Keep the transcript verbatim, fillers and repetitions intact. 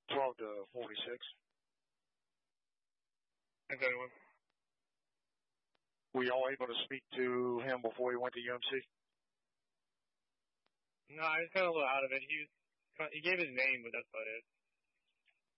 twelve to forty-six. Thanks, anyone. Were y'all able to speak to him before he went to U M C? No, I was kind of a little out of it. He was, he gave his name, but that's about it.